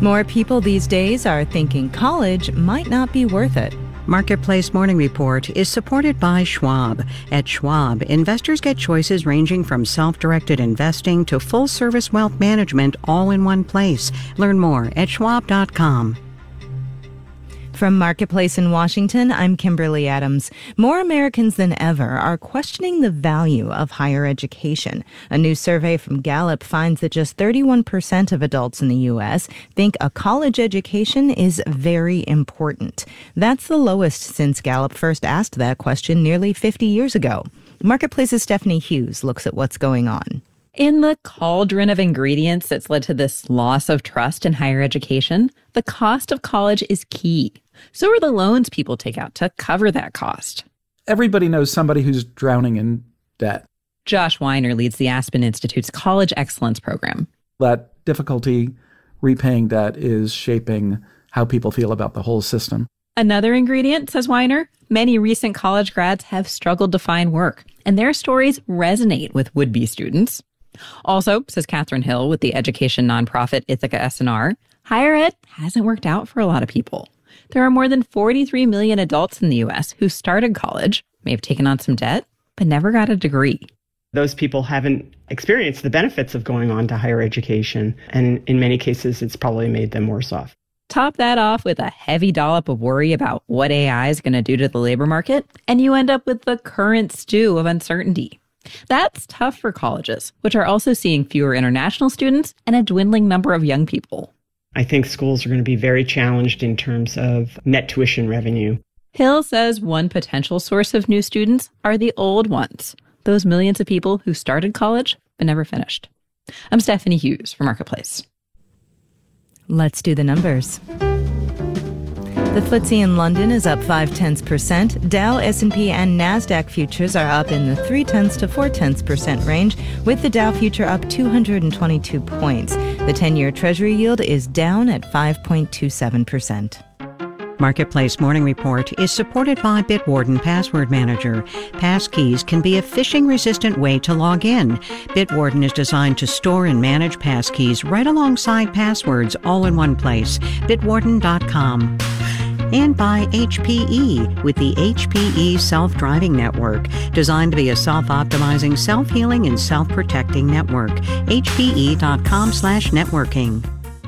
More people these days are thinking college might not be worth it. Marketplace Morning Report is supported by Schwab. At Schwab, investors get choices ranging from self-directed investing to full-service wealth management all in one place. Learn more at schwab.com. From Marketplace in Washington, I'm Kimberly Adams. More Americans than ever are questioning the value of higher education. A new survey from Gallup finds that just 31% of adults in the U.S. think a college education is very important. That's the lowest since Gallup first asked that question nearly 50 years ago. Marketplace's Stephanie Hughes looks at what's going on. In the cauldron of ingredients that's led to this loss of trust in higher education, the cost of college is key. So are the loans people take out to cover that cost. Everybody knows somebody who's drowning in debt. Josh Weiner leads the Aspen Institute's College Excellence Program. That difficulty repaying debt is shaping how people feel about the whole system. Another ingredient, says Weiner, many recent college grads have struggled to find work, and their stories resonate with would-be students. Also, says Catherine Hill with the education nonprofit Ithaca S&R, higher ed hasn't worked out for a lot of people. There are more than 43 million adults in the U.S. who started college, may have taken on some debt, but never got a degree. Those people haven't experienced the benefits of going on to higher education, and in many cases, it's probably made them worse off. Top that off with a heavy dollop of worry about what AI is going to do to the labor market, and you end up with the current stew of uncertainty. That's tough for colleges, which are also seeing fewer international students and a dwindling number of young people. I think schools are going to be very challenged in terms of net tuition revenue. Hill says one potential source of new students are the old ones, those millions of people who started college but never finished. I'm Stephanie Hughes for Marketplace. Let's do the numbers. The FTSE in London is up 0.5%. Dow, S&P, and NASDAQ futures are up in the 0.3 to 0.4% range, with the Dow future up 222 points. The 10-year Treasury yield is down at 5.27%. Marketplace Morning Report is supported by Bitwarden Password Manager. Passkeys can be a phishing-resistant way to log in. Bitwarden is designed to store and manage passkeys right alongside passwords all in one place. Bitwarden.com. And by HPE with the HPE Self-Driving Network, designed to be a self-optimizing, self-healing, and self-protecting network. HPE.com/networking.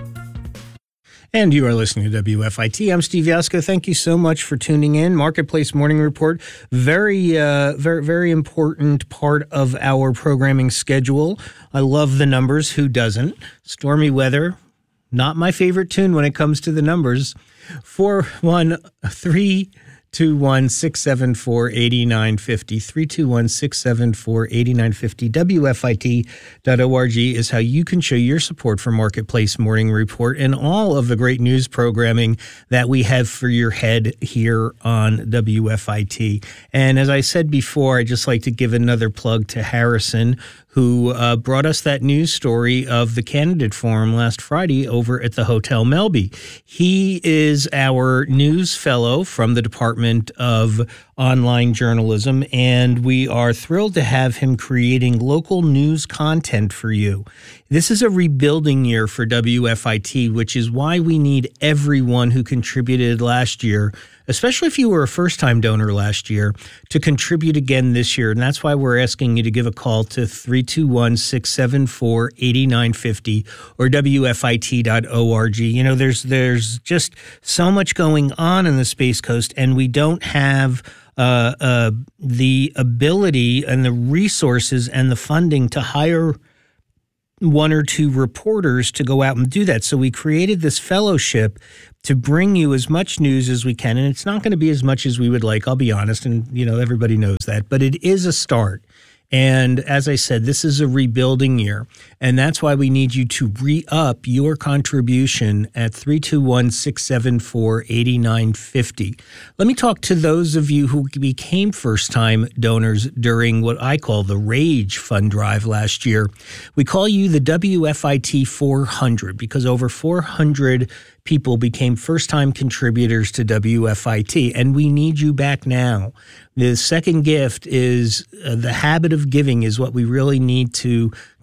And you are listening to WFIT. I'm Steve Yasko. Thank you so much for tuning in. Marketplace Morning Report, very important part of our programming schedule. I love the numbers. Who doesn't? Stormy weather, not my favorite tune when it comes to the numbers. 413-21674-8950. 321-674-8950. WFIT.org is how you can show your support for Marketplace Morning Report and all of the great news programming that we have for your head here on WFIT. And as I said before, I'd just like to give another plug to Harrison, who brought us that news story of the candidate forum last Friday over at the Hotel Melby. He is our news fellow from the Department of Online Journalism, and we are thrilled to have him creating local news content for you. This is a rebuilding year for WFIT, which is why we need everyone who contributed last year, especially if you were a first-time donor last year, to contribute again this year. And that's why we're asking you to give a call to 321-674-8950 or WFIT.org. You know, there's just so much going on in the Space Coast, and we don't have the ability and the resources and the funding to hire one or two reporters to go out and do that. So we created this fellowship to bring you as much news as we can. And it's not going to be as much as we would like, I'll be honest. And, you know, everybody knows that. But it is a start. And as I said, this is a rebuilding year. And that's why we need you to re-up your contribution at 321-674-8950. Let me talk to those of you who became first-time donors during what I call the Rage Fund Drive last year. We call you the WFIT 400 because over 400 people became first-time contributors to WFIT, and we need you back now. The second gift is the habit of giving is what we really need to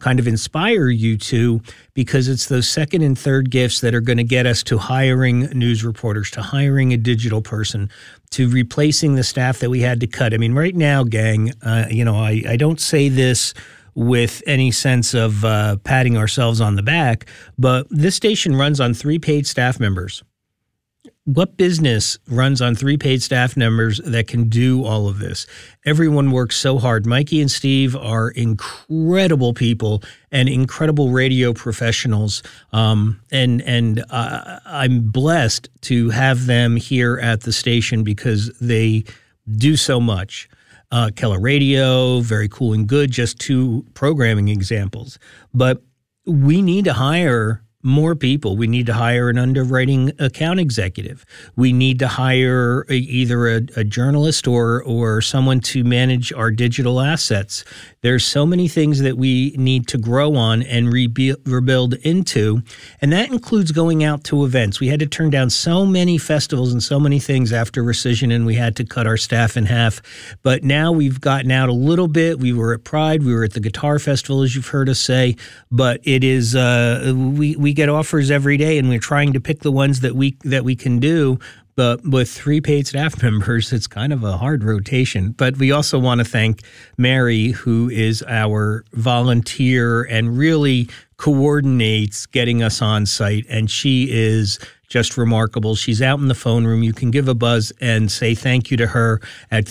kind of inspire you to, because it's those second and third gifts that are going to get us to hiring news reporters, to hiring a digital person, to replacing the staff that we had to cut. I mean, right now, gang, I don't say this with any sense of patting ourselves on the back, but this station runs on 3 paid staff members. What business runs on 3 paid staff members that can do all of this? Everyone works so hard. Mikey and Steve are incredible people and incredible radio professionals. And I'm blessed to have them here at the station because they do so much. Keller Radio, Very Cool and Good, just 2 programming examples. But we need to hire more people. We need to hire an underwriting account executive. We need to hire either a journalist or someone to manage our digital assets. There's so many things that we need to grow on and rebuild into, and that includes going out to events. We had to turn down so many festivals and so many things after rescission, and we had to cut our staff in half. But now we've gotten out a little bit. We were at Pride. We were at the Guitar Festival, as you've heard us say. But it is we get offers every day, and we're trying to pick the ones that we can do. But with 3 paid staff members, it's kind of a hard rotation. But we also want to thank Mary, who is our volunteer and really coordinates getting us on site. And she is just remarkable. She's out in the phone room. You can give a buzz and say thank you to her at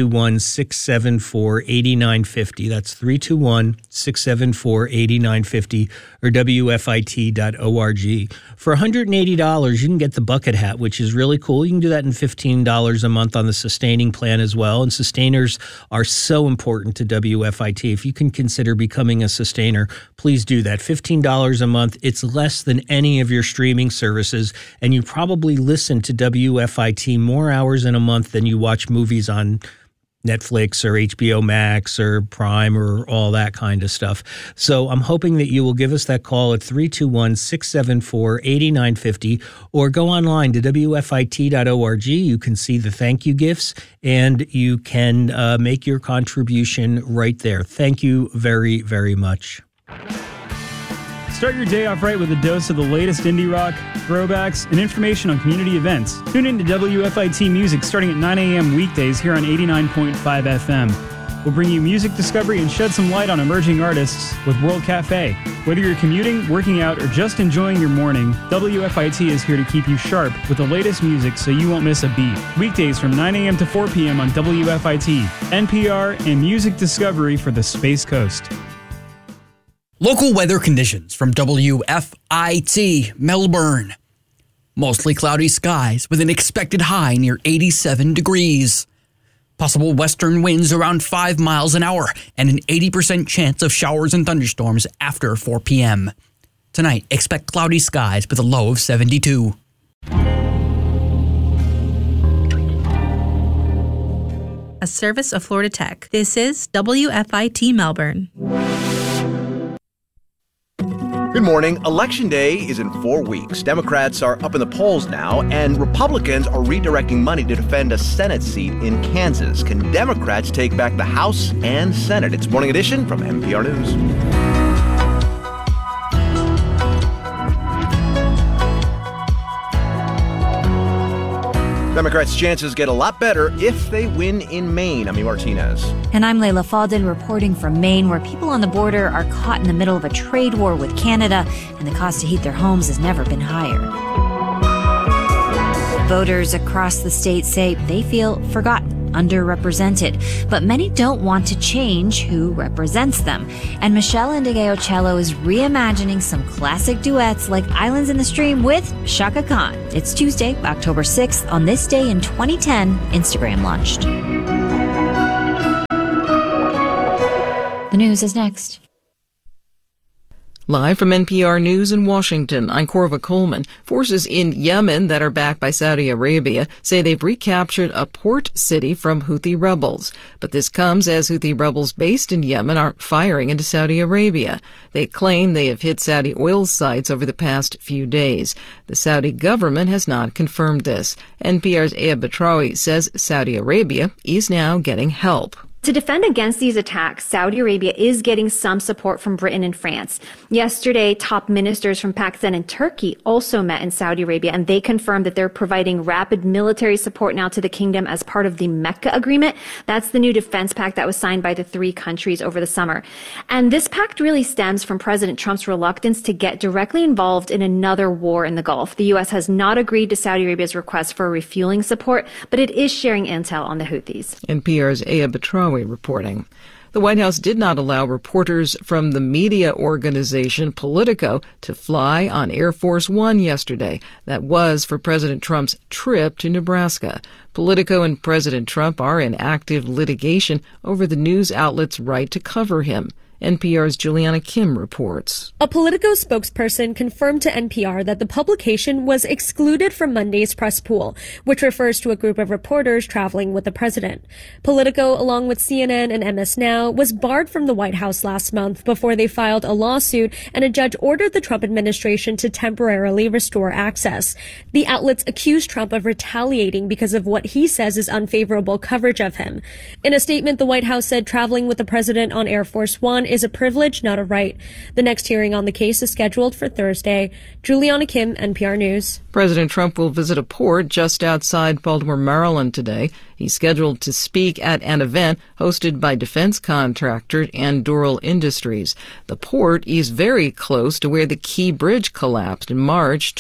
321-674-8950. That's 321-674-8950 or WFIT.org. For $180, you can get the bucket hat, which is really cool. You can do that in $15 a month on the sustaining plan as well. And sustainers are so important to WFIT. If you can consider becoming a sustainer, please do that. $15 a month. It's less than any of your streaming services. And you probably listen to WFIT more hours in a month than you watch movies on Netflix or HBO Max or Prime or all that kind of stuff. So I'm hoping that you will give us that call at 321-674-8950 or go online to WFIT.org. You can see the thank you gifts and you can make your contribution right there. Thank you very, very much. Start your day off right with a dose of the latest indie rock, throwbacks, and information on community events. Tune in to WFIT Music starting at 9 a.m. weekdays here on 89.5 FM. We'll bring you music discovery and shed some light on emerging artists with World Cafe. Whether you're commuting, working out, or just enjoying your morning, WFIT is here to keep you sharp with the latest music so you won't miss a beat. Weekdays from 9 a.m. to 4 p.m. on WFIT, NPR, and music discovery for the Space Coast. Local weather conditions from WFIT Melbourne. Mostly cloudy skies with an expected high near 87 degrees. Possible western winds around 5 miles an hour and an 80% chance of showers and thunderstorms after 4 p.m. Tonight, expect cloudy skies with a low of 72. A service of Florida Tech. This is WFIT Melbourne. Good morning. Election Day is in 4 weeks. Democrats are up in the polls now, and Republicans are redirecting money to defend a Senate seat in Kansas. Can Democrats take back the House and Senate? It's Morning Edition from NPR News. Democrats' chances get a lot better if they win in Maine. I'm Martinez. And I'm Layla Fadel reporting from Maine, where people on the border are caught in the middle of a trade war with Canada, and the cost to heat their homes has never been higher. Voters across the state say they feel forgotten, underrepresented, but many don't want to change who represents them. And Michelle Ndegeocello is reimagining some classic duets like Islands in the Stream with Chaka Khan. It's Tuesday, October 6th. On this day in 2010, Instagram launched. The news is next. Live from NPR News in Washington, I'm Corva Coleman. Forces in Yemen that are backed by Saudi Arabia say they've recaptured a port city from Houthi rebels. But this comes as Houthi rebels based in Yemen are firing into Saudi Arabia. They claim they have hit Saudi oil sites over the past few days. The Saudi government has not confirmed this. NPR's Aya Batrawi says Saudi Arabia is now getting help. To defend against these attacks, Saudi Arabia is getting some support from Britain and France. Yesterday, top ministers from Pakistan and Turkey also met in Saudi Arabia, and they confirmed that they're providing rapid military support now to the kingdom as part of the Mecca Agreement. That's the new defense pact that was signed by the three countries over the summer. And this pact really stems from President Trump's reluctance to get directly involved in another war in the Gulf. The U.S. has not agreed to Saudi Arabia's request for refueling support, but it is sharing intel on the Houthis. NPR's Aya Batrawi reporting. The White House did not allow reporters from the media organization Politico to fly on Air Force One yesterday. That was for President Trump's trip to Nebraska. Politico and President Trump are in active litigation over the news outlet's right to cover him. NPR's Juliana Kim reports. A Politico spokesperson confirmed to NPR that the publication was excluded from Monday's press pool, which refers to a group of reporters traveling with the president. Politico, along with CNN and MS Now, was barred from the White House last month before they filed a lawsuit, and a judge ordered the Trump administration to temporarily restore access. The outlets accused Trump of retaliating because of what he says is unfavorable coverage of him. In a statement, the White House said traveling with the president on Air Force One is a privilege, not a right. The next hearing on the case is scheduled for Thursday. Juliana Kim, NPR News. President Trump will visit a port just outside Baltimore, Maryland today. He's scheduled to speak at an event hosted by defense contractor Anduril Industries. The port is very close to where the Key Bridge collapsed in March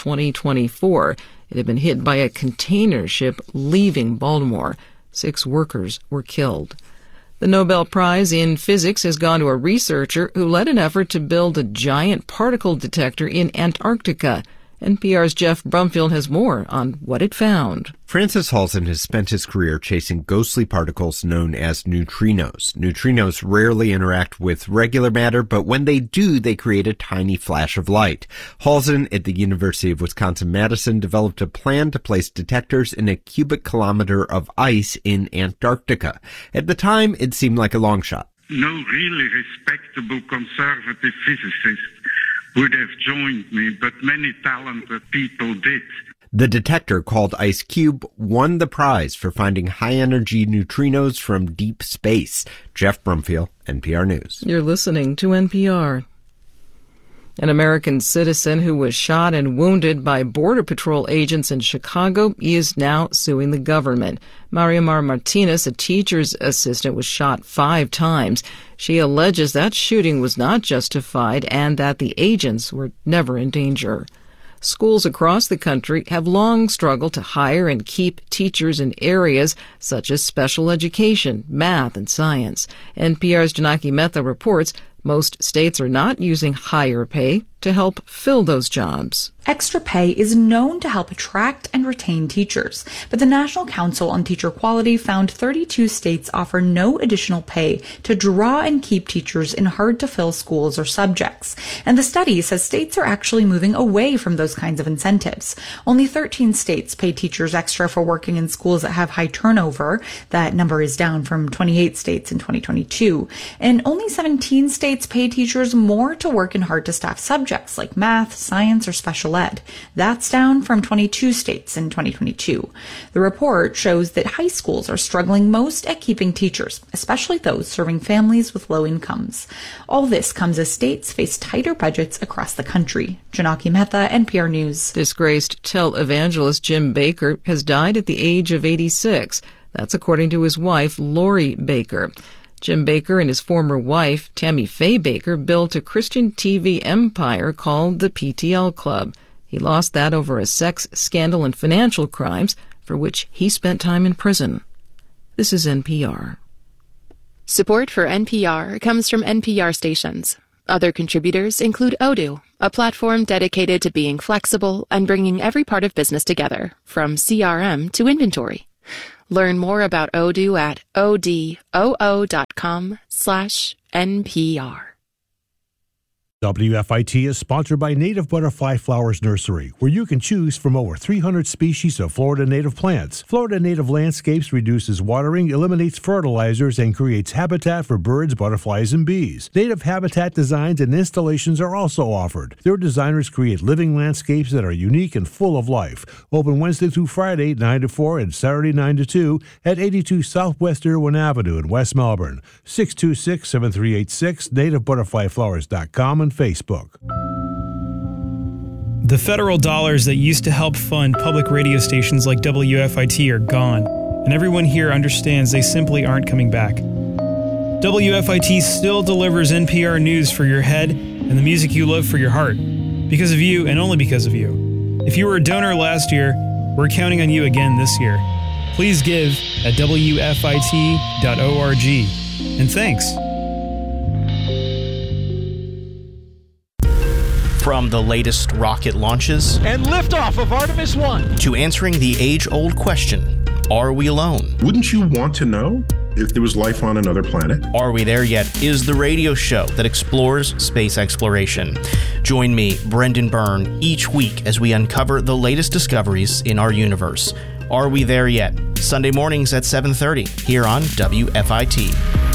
2024. It had been hit by a container ship leaving Baltimore. 6 workers were killed. The Nobel Prize in Physics has gone to a researcher who led an effort to build a giant particle detector in Antarctica. NPR's Jeff Brumfield has more on what it found. Francis Halzen has spent his career chasing ghostly particles known as neutrinos. Neutrinos rarely interact with regular matter, but when they do, they create a tiny flash of light. Halzen at the University of Wisconsin-Madison developed a plan to place detectors in a cubic kilometer of ice in Antarctica. At the time, it seemed like a long shot. No really respectable conservative physicist would have joined me, but many talented people did. The detector, called IceCube, won the prize for finding high-energy neutrinos from deep space. Jeff Brumfield, NPR News. You're listening to NPR. An American citizen who was shot and wounded by Border Patrol agents in Chicago is now suing the government. Mariamar Martinez, a teacher's assistant, was shot 5 times. She alleges that shooting was not justified and that the agents were never in danger. Schools across the country have long struggled to hire and keep teachers in areas such as special education, math, and science. NPR's Janaki Mehta reports most states are not using higher pay to help fill those jobs. Extra pay is known to help attract and retain teachers, but the National Council on Teacher Quality found 32 states offer no additional pay to draw and keep teachers in hard-to-fill schools or subjects. And the study says states are actually moving away from those kinds of incentives. Only 13 states pay teachers extra for working in schools that have high turnover. That number is down from 28 states in 2022. And only 17 states pay teachers more to work in hard-to-staff subjects like math, science, or special ed. That's down from 22 states in 2022. The report shows that high schools are struggling most at keeping teachers, especially those serving families with low incomes. All this comes as states face tighter budgets across the country. Janaki Mehta, NPR News. Disgraced televangelist Jim Bakker has died at the age of 86. That's according to his wife, Lori Bakker. Jim Bakker and his former wife, Tammy Faye Bakker, built a Christian TV empire called the PTL Club. He lost that over a sex scandal and financial crimes for which he spent time in prison. This is NPR. Support for NPR comes from NPR stations. Other contributors include Odoo, a platform dedicated to being flexible and bringing every part of business together, from CRM to inventory. Learn more about Odoo at odoo.com/NPR. WFIT is sponsored by Native Butterfly Flowers Nursery, where you can choose from over 300 species of Florida native plants. Florida Native Landscapes reduces watering, eliminates fertilizers, and creates habitat for birds, butterflies, and bees. Native habitat designs and installations are also offered. Their designers create living landscapes that are unique and full of life. Open Wednesday through Friday, 9 to 4, and Saturday, 9 to 2 at 82 Southwest Irwin Avenue in West Melbourne. 626-7386, nativebutterflyflowers.com, and Facebook. The federal dollars that used to help fund public radio stations like WFIT are gone, and everyone here understands they simply aren't coming back. WFIT still delivers NPR news for your head and the music you love for your heart, because of you and only because of you. If you were a donor last year, we're counting on you again this year. Please give at WFIT.org. And thanks. From the latest rocket launches and liftoff of Artemis 1 to answering the age-old question, are we alone? Wouldn't you want to know if there was life on another planet? Are We There Yet is the radio show that explores space exploration. Join me, Brendan Byrne, each week as we uncover the latest discoveries in our universe. Are We There Yet? Sunday mornings at 7:30 here on WFIT.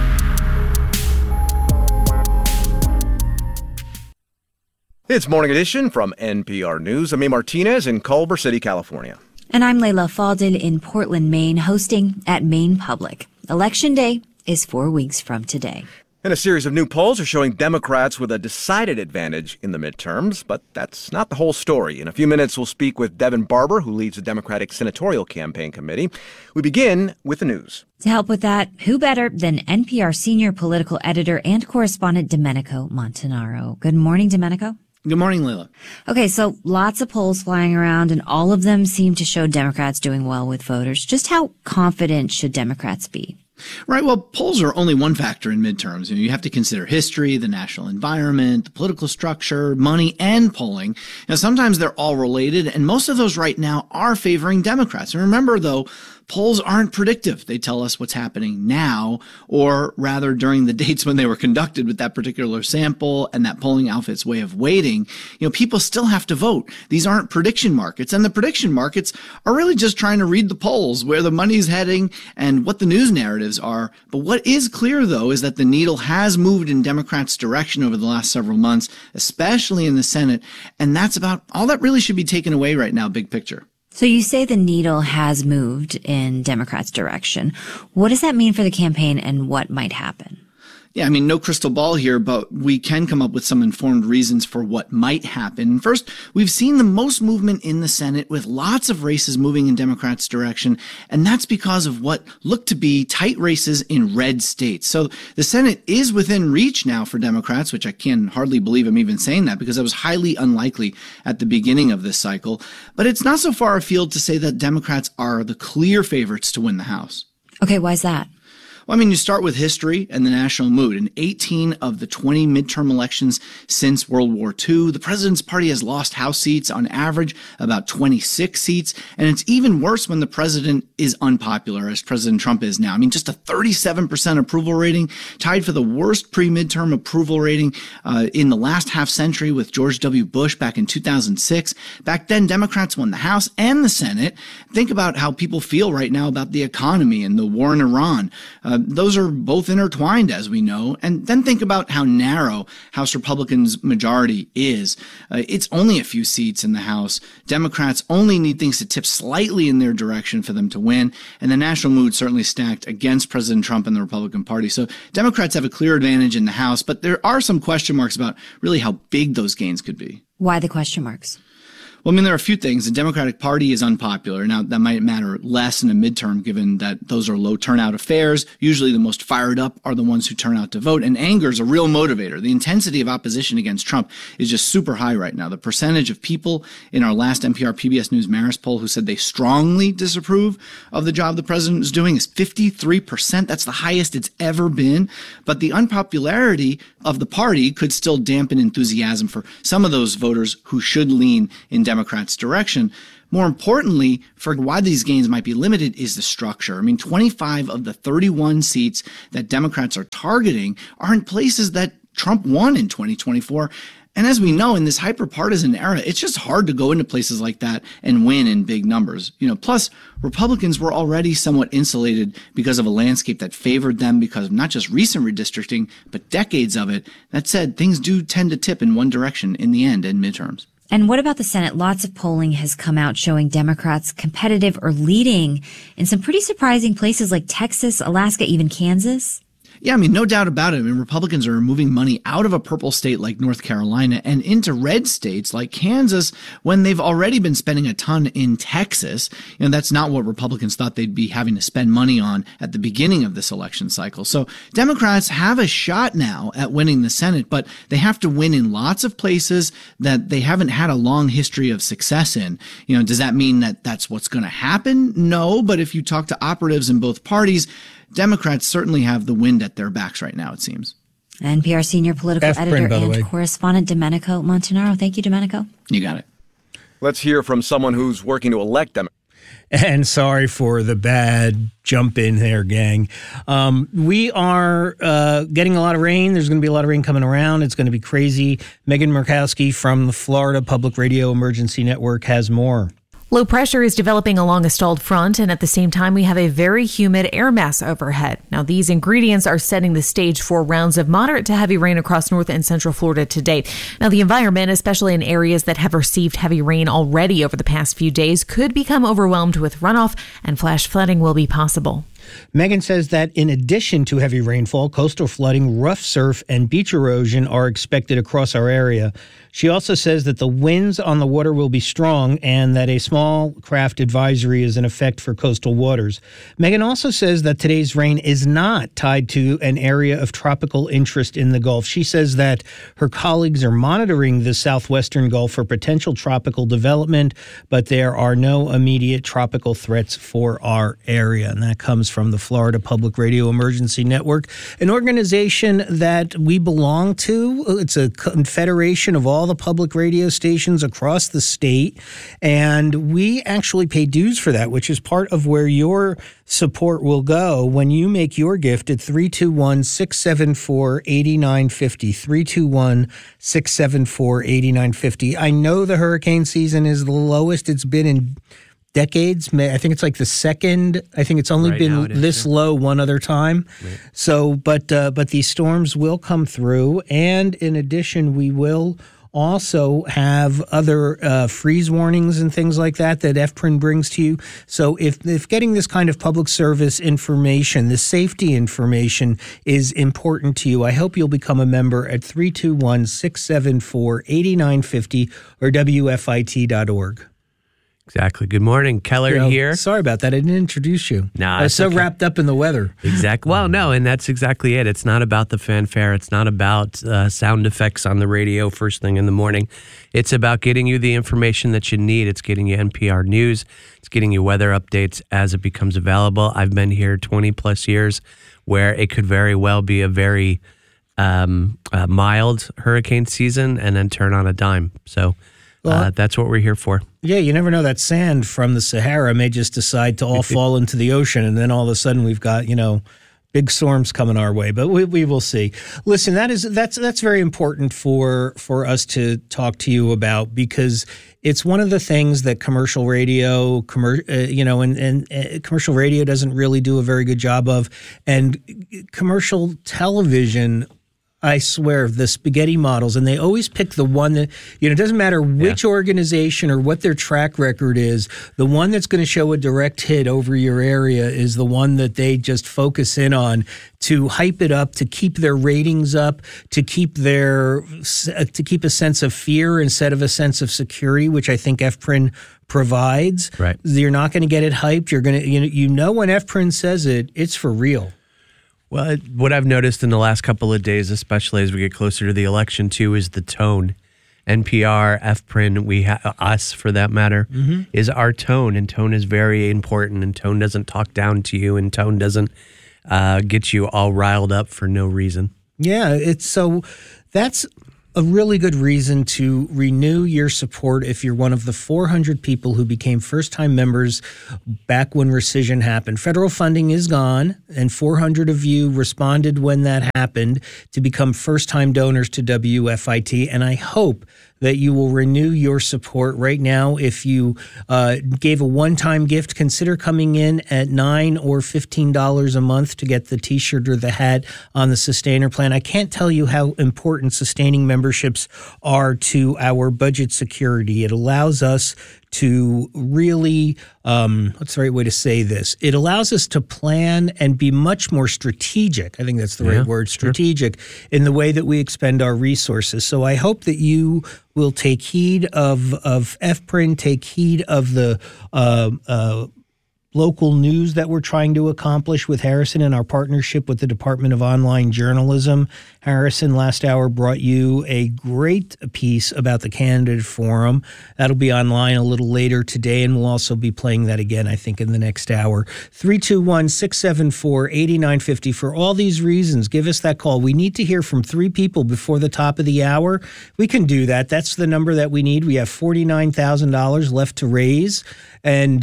It's Morning Edition from NPR News. I'm Martinez in Culver City, California. And I'm Layla Fadil in Portland, Maine, hosting at Maine Public. Election Day is 4 weeks from today. And a series of new polls are showing Democrats with a decided advantage in the midterms, but that's not the whole story. In a few minutes, we'll speak with Devin Barber, who leads the Democratic Senatorial Campaign Committee. We begin with the news. To help with that, who better than NPR senior political editor and correspondent Domenico Montanaro. Good morning, Domenico. Good morning, Layla. Okay, so lots of polls flying around, and all of them seem to show Democrats doing well with voters. Just how confident should Democrats be? Right. Well, polls are only one factor in midterms. You have to consider history, the national environment, the political structure, money, and polling. Now, sometimes they're all related, and most of those right now are favoring Democrats. And remember, though, polls aren't predictive. They tell us what's happening now, or rather during the dates when they were conducted with that particular sample and that polling outfit's way of weighting. People still have to vote. These aren't prediction markets, and the prediction markets are really just trying to read the polls, where the money's heading and what the news narratives are. But what is clear, though, is that the needle has moved in Democrats' direction over the last several months, especially in the Senate, and that's about all that really should be taken away right now, big picture. So you say the needle has moved in Democrats' direction. What does that mean for the campaign and what might happen? Yeah, no crystal ball here, but we can come up with some informed reasons for what might happen. First, we've seen the most movement in the Senate with lots of races moving in Democrats' direction, and that's because of what look to be tight races in red states. So the Senate is within reach now for Democrats, which I can hardly believe I'm even saying that because that was highly unlikely at the beginning of this cycle. But it's not so far afield to say that Democrats are the clear favorites to win the House. Okay, why is that? Well, you start with history and the national mood. In 18 of the 20 midterm elections since World War II, the president's party has lost House seats on average about 26 seats. And it's even worse when the president is unpopular, as President Trump is now. Just a 37% approval rating, tied for the worst pre-midterm approval rating in the last half century with George W. Bush back in 2006. Back then, Democrats won the House and the Senate. Think about how people feel right now about the economy and the war in Iran. Those are both intertwined, as we know. And then think about how narrow House Republicans' majority is. It's only a few seats in the House. Democrats only need things to tip slightly in their direction for them to win. And the national mood certainly stacked against President Trump and the Republican Party. So Democrats have a clear advantage in the House, but there are some question marks about really how big those gains could be. Why the question marks? Well, there are a few things. The Democratic Party is unpopular. Now, that might matter less in a midterm, given that those are low turnout affairs. Usually the most fired up are the ones who turn out to vote. And anger is a real motivator. The intensity of opposition against Trump is just super high right now. The percentage of people in our last NPR PBS News Marist poll who said they strongly disapprove of the job the president is doing is 53%. That's the highest it's ever been. But the unpopularity of the party could still dampen enthusiasm for some of those voters who should lean in Democrats' direction. More importantly, for why these gains might be limited is the structure. 25 of the 31 seats that Democrats are targeting are in places that Trump won in 2024. And as we know, in this hyper-partisan era, it's just hard to go into places like that and win in big numbers. Plus, Republicans were already somewhat insulated because of a landscape that favored them because of not just recent redistricting, but decades of it. That said, things do tend to tip in one direction in the end in midterms. And what about the Senate? Lots of polling has come out showing Democrats competitive or leading in some pretty surprising places like Texas, Alaska, even Kansas. Yeah, no doubt about it. Republicans are moving money out of a purple state like North Carolina and into red states like Kansas when they've already been spending a ton in Texas. That's not what Republicans thought they'd be having to spend money on at the beginning of this election cycle. So Democrats have a shot now at winning the Senate, but they have to win in lots of places that they haven't had a long history of success in. Does that mean that that's what's going to happen? No, but if you talk to operatives in both parties, Democrats certainly have the wind at their backs right now, it seems. NPR senior political editor and correspondent Domenico Montanaro. Thank you, Domenico. You got it. Let's hear from someone who's working to elect them. And sorry for the bad jump in there, gang. We are getting a lot of rain. There's going to be a lot of rain coming around. It's going to be crazy. Megan Murkowski from the Florida Public Radio Emergency Network has more. Low pressure is developing along a stalled front, and at the same time, we have a very humid air mass overhead. Now, these ingredients are setting the stage for rounds of moderate to heavy rain across north and central Florida today. Now, the environment, especially in areas that have received heavy rain already over the past few days, could become overwhelmed with runoff, and flash flooding will be possible. Megan says that in addition to heavy rainfall, coastal flooding, rough surf, and beach erosion are expected across our area. She also says that the winds on the water will be strong and that a small craft advisory is in effect for coastal waters. Megan also says that today's rain is not tied to an area of tropical interest in the Gulf. She says that her colleagues are monitoring the southwestern Gulf for potential tropical development, but there are no immediate tropical threats for our area. And that comes from the Florida Public Radio Emergency Network, an organization that we belong to. It's a confederation of all the public radio stations across the state, and we actually pay dues for that, which is part of where your support will go when you make your gift at 321-674-8950, 321-674-8950. I know the hurricane season is the lowest it's been in decades. I think it's like the second. I think it's only been this low one other time. Right. So, but these storms will come through, and in addition, we will also have other freeze warnings and things like that FPRIN brings to you. So if getting this kind of public service information, the safety information is important to you, I hope you'll become a member at 321-674-8950 or WFIT.org. Exactly. Good morning. Keller here. Sorry about that. I didn't introduce you. Nah, I was so wrapped up in the weather. Exactly. Well, no, and that's exactly it. It's not about the fanfare. It's not about sound effects on the radio first thing in the morning. It's about getting you the information that you need. It's getting you NPR News. It's getting you weather updates as it becomes available. I've been here 20 plus years where it could very well be a very mild hurricane season and then turn on a dime. So that's what we're here for. Yeah, you never know. That sand from the Sahara may just decide to all fall into the ocean, and then all of a sudden we've got, big storms coming our way. But we will see. Listen, that's very important for us to talk to you about, because it's one of the things that commercial radio, commercial radio doesn't really do a very good job of, and commercial television, I swear, the spaghetti models, and they always pick the one that, it doesn't matter which organization or what their track record is, the one that's going to show a direct hit over your area is the one that they just focus in on to hype it up, to keep their ratings up, to keep a sense of fear instead of a sense of security, which I think FPRIN provides. Right. You're not going to get it hyped. You're going to, when FPRIN says it, it's for real. Well, what I've noticed in the last couple of days, especially as we get closer to the election too, is the tone. NPR, FPRIN, us for that matter, is our tone, and tone is very important, and tone doesn't talk down to you, and tone doesn't get you all riled up for no reason. Yeah, that's a really good reason to renew your support if you're one of the 400 people who became first-time members back when rescission happened. Federal funding is gone, and 400 of you responded when that happened to become first-time donors to WFIT, and I hope that you will renew your support right now. If you gave a one-time gift, consider coming in at $9 or $15 a month to get the T-shirt or the hat on the Sustainer plan. I can't tell you how important sustaining memberships are to our budget security. It allows us to really, what's the right way to say this? It allows us to plan and be much more strategic. I think that's the right word, strategic, in the way that we expend our resources. So I hope that you will take heed of FPRIN, take heed of the local news that we're trying to accomplish with Harrison and our partnership with the Department of Online Journalism. Harrison, last hour, brought you a great piece about the candidate forum. That'll be online a little later today, and we'll also be playing that again, I think, in the next hour. 321-674-8950. For all these reasons, give us that call. We need to hear from 3 people before the top of the hour. We can do that. That's the number that we need. We have $49,000 left to raise. And,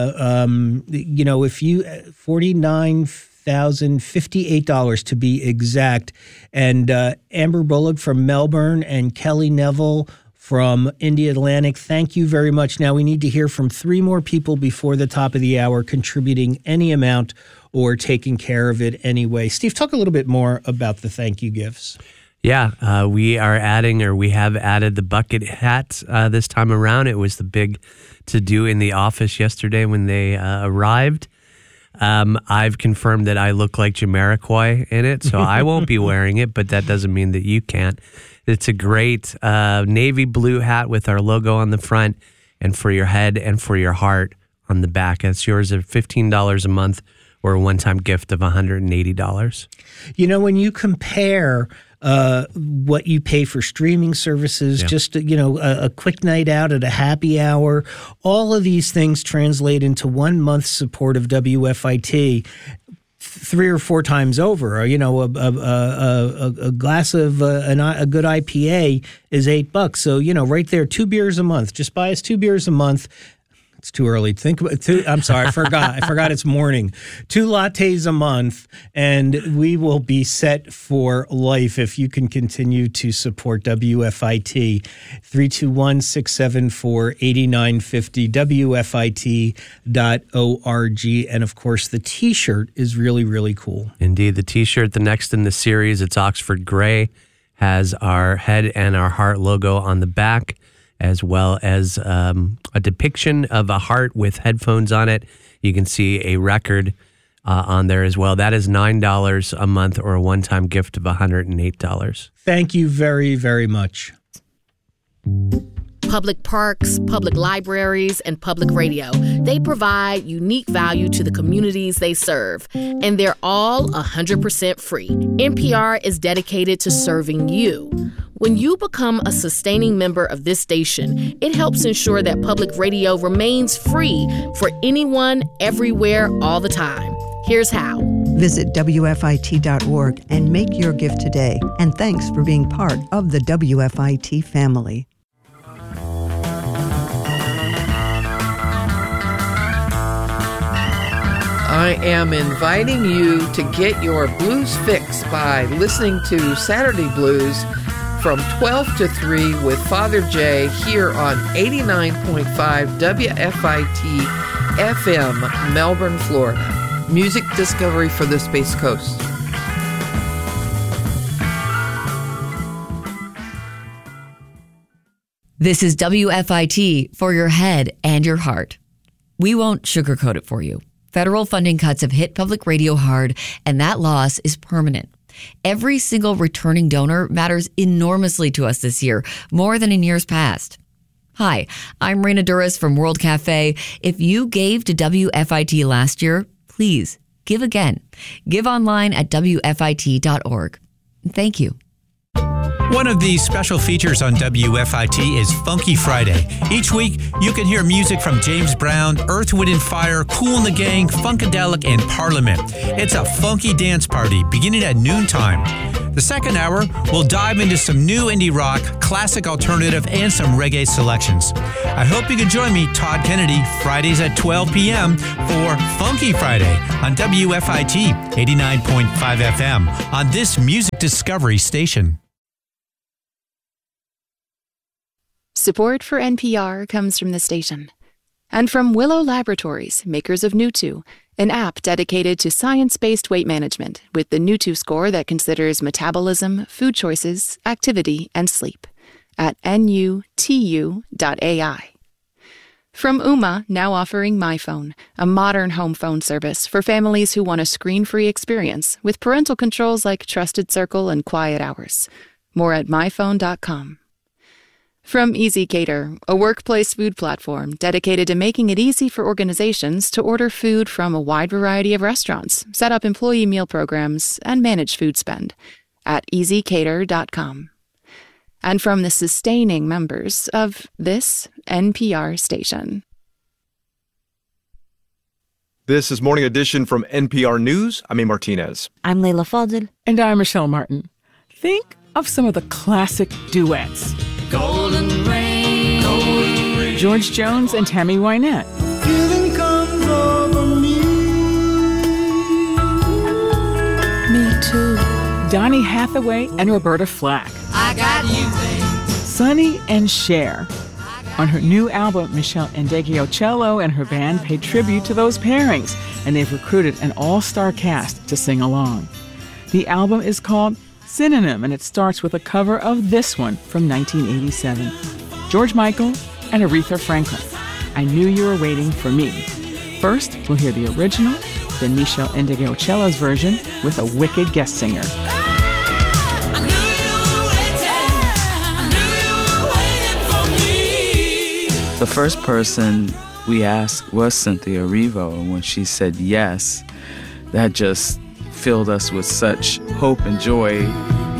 if you $49,058 to be exact. And Amber Bullock from Melbourne and Kelly Neville from India Atlantic, thank you very much. Now we need to hear from 3 more people before the top of the hour contributing any amount or taking care of it anyway. Steve, talk a little bit more about the thank you gifts. Yeah, we have added the bucket hats this time around. It was the big to-do in the office yesterday when they arrived. I've confirmed that I look like Jamiroquai in it, so I won't be wearing it, but that doesn't mean that you can't. It's a great navy blue hat with our logo on the front, and for your head and for your heart on the back. It's yours at $15 a month or a one-time gift of $180. When you compare what you pay for streaming services, just a quick night out at a happy hour, all of these things translate into 1 month's support of WFIT 3 or 4 times over. A glass of a good IPA is $8. So right there, 2 beers a month. Just buy us 2 beers a month. It's too early to think about. I'm sorry, I forgot. I forgot it's morning. 2 lattes a month, and we will be set for life if you can continue to support WFIT. 321-674-8950, WFIT.org. And, of course, the T-shirt is really, really cool. Indeed. The T-shirt, the next in the series, it's Oxford Gray, has our head and our heart logo on the back, as well as a depiction of a heart with headphones on it. You can see a record on there as well. That is $9 a month or a one-time gift of $108. Thank you very, very much. Public parks, public libraries, and public radio. They provide unique value to the communities they serve, and they're all 100% free. NPR is dedicated to serving you. When you become a sustaining member of this station, it helps ensure that public radio remains free for anyone, everywhere, all the time. Here's how. Visit WFIT.org and make your gift today. And thanks for being part of the WFIT family. I am inviting you to get your blues fix by listening to Saturday Blues from 12 to 3 with Father Jay here on 89.5 WFIT FM, Melbourne, Florida. Music discovery for the Space Coast. This is WFIT for your head and your heart. We won't sugarcoat it for you. Federal funding cuts have hit public radio hard, and that loss is permanent. Every single returning donor matters enormously to us this year, more than in years past. Hi, I'm Raina Duras from World Cafe. If you gave to WFIT last year, please give again. Give online at WFIT.org. Thank you. One of the special features on WFIT is Funky Friday. Each week, you can hear music from James Brown, Earth, Wind & Fire, Kool and the Gang, Funkadelic, and Parliament. It's a funky dance party beginning at noontime. The second hour, we'll dive into some new indie rock, classic alternative, and some reggae selections. I hope you can join me, Todd Kennedy, Fridays at 12 p.m. for Funky Friday on WFIT 89.5 FM on this music discovery station. Support for NPR comes from the station and from Willow Laboratories, makers of Nutu, an app dedicated to science-based weight management with the Nutu score that considers metabolism, food choices, activity, and sleep at nutu.ai. From Ooma, now offering MyPhone, a modern home phone service for families who want a screen-free experience with parental controls like Trusted Circle and Quiet Hours. More at myphone.com. From Easy Cater, a workplace food platform dedicated to making it easy for organizations to order food from a wide variety of restaurants, set up employee meal programs, and manage food spend at easycater.com. And from the sustaining members of this NPR station. This is Morning Edition from NPR News. I'm A. Martinez. I'm Layla Fadel. And I'm Michelle Martin. Think of some of the classic duets. Golden rain, golden rain. George Jones and Tammy Wynette. Feeling comes over me. Me too. Donny Hathaway and Roberta Flack. I got you, babe. Sonny and Cher. On her new album, Michelle Ndegeocello and her band paid tribute to those pairings, and they've recruited an all-star cast to sing along. The album is called Synonym, and it starts with a cover of this one from 1987. George Michael and Aretha Franklin. I Knew You Were Waiting for Me. First, we'll hear the original, then Michelle Ndegeocello's version with a wicked guest singer. The first person we asked was Cynthia Erivo, and when she said yes, that just filled us with such hope and joy.